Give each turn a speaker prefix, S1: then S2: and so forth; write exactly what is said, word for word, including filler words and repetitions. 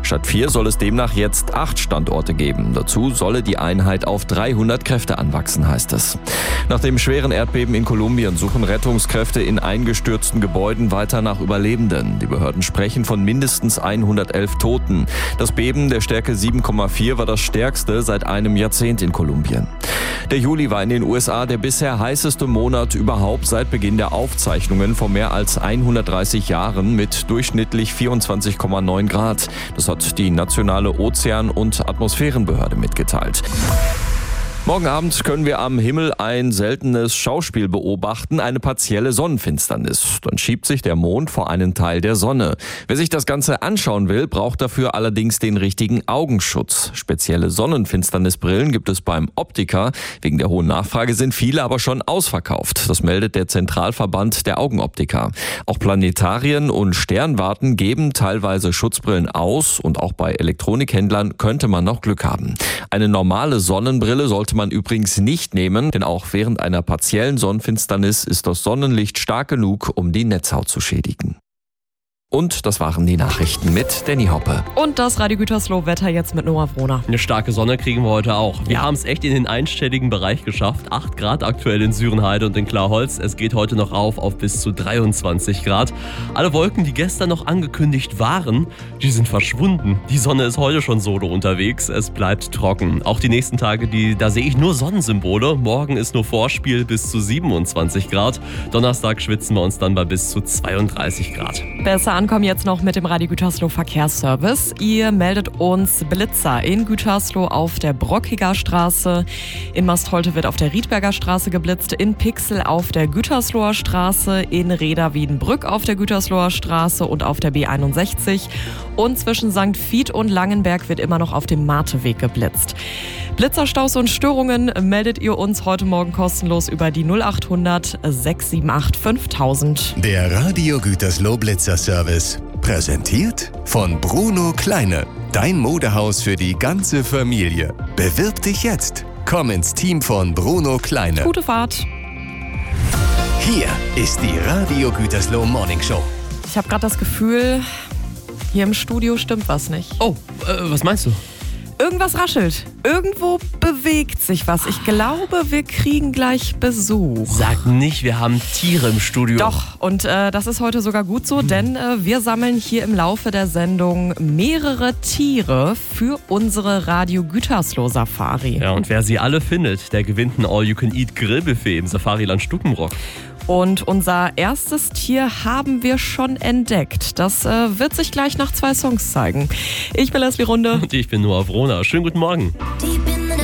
S1: Statt vier soll es demnach jetzt acht Standorte geben. Dazu solle die Einheit auf dreihundert Kräfte anwachsen, heißt es. Nach dem schweren Erdbeben in Kolumbien suchen Rettungskräfte in eingestürzten Gebäuden weiter nach Überlebenden. Die Behörden sprechen von mindestens hundertelf Toten. Das Beben der Stärke sieben Komma vier war das stärkste seit einem Jahrzehnt in Kolumbien. Der Juli war in den U S A der bisher heißeste Monat überhaupt seit Beginn der Aufzeichnungen vor mehr als hundertdreißig Jahren mit durchschnittlich vierundzwanzig Komma neun Grad. Das hat die nationale Ozean- und Atmosphärenbehörde mitgeteilt. Morgen Abend können wir am Himmel ein seltenes Schauspiel beobachten, eine partielle Sonnenfinsternis. Dann schiebt sich der Mond vor einen Teil der Sonne. Wer sich das Ganze anschauen will, braucht dafür allerdings den richtigen Augenschutz. Spezielle Sonnenfinsternisbrillen gibt es beim Optiker. Wegen der hohen Nachfrage sind viele aber schon ausverkauft. Das meldet der Zentralverband der Augenoptiker. Auch Planetarien und Sternwarten geben teilweise Schutzbrillen aus und auch bei Elektronikhändlern könnte man noch Glück haben. Eine normale Sonnenbrille sollte man übrigens nicht nehmen, denn auch während einer partiellen Sonnenfinsternis ist das Sonnenlicht stark genug, um die Netzhaut zu schädigen. Und das waren die Nachrichten mit Danny Hoppe.
S2: Und das Radio Gütersloh-Wetter jetzt mit Noah Wrohner.
S3: Eine starke Sonne kriegen wir heute auch. Wir
S2: Ja.
S3: haben es echt in den einstelligen Bereich geschafft. acht Grad aktuell in Sürenheide und in Klarholz. Es geht heute noch rauf auf bis zu dreiundzwanzig Grad. Alle Wolken, die gestern noch angekündigt waren, die sind verschwunden. Die Sonne ist heute schon solo unterwegs. Es bleibt trocken. Auch die nächsten Tage, die, da sehe ich nur Sonnensymbole. Morgen ist nur Vorspiel bis zu siebenundzwanzig Grad. Donnerstag schwitzen wir uns dann bei bis zu zweiunddreißig Grad.
S2: Besser ankommen jetzt noch mit dem Radio Gütersloh Verkehrsservice. Ihr meldet uns Blitzer in Gütersloh auf der Brockiger Straße. In Mastholte wird auf der Riedberger Straße geblitzt. In Pixel auf der Gütersloher Straße. In Reda-Wiedenbrück auf der Gütersloher Straße und auf der B einundsechzig. Und zwischen Sankt Vith und Langenberg wird immer noch auf dem Marteweg geblitzt. Blitzerstaus und Störungen meldet ihr uns heute Morgen kostenlos über die null achthundert sechs sieben acht fünftausend.
S4: Der Radio Gütersloh Blitzer Service. Präsentiert von Bruno Kleine. Dein Modehaus für die ganze Familie. Bewirb dich jetzt. Komm ins Team von Bruno Kleine.
S2: Gute Fahrt.
S4: Hier ist die Radio Gütersloh Morning Show.
S2: Ich habe gerade das Gefühl, hier im Studio stimmt was nicht.
S3: Oh, äh, was meinst du?
S2: Irgendwas raschelt. Irgendwo bewegt sich was. Ich glaube, wir kriegen gleich Besuch.
S3: Sag nicht, wir haben Tiere im Studio.
S2: Doch, und äh, das ist heute sogar gut so, denn äh, wir sammeln hier im Laufe der Sendung mehrere Tiere für unsere Radio Gütersloh Safari.
S3: Ja, und wer sie alle findet, der gewinnt ein All-You-Can-Eat-Grillbuffet im Safariland Stukenbrock.
S2: Und unser erstes Tier haben wir schon entdeckt. Das äh, wird sich gleich nach zwei Songs zeigen. Ich bin Leslie Runde.
S3: Und ich bin Noah Wrohner. Schönen guten Morgen.
S5: Deep in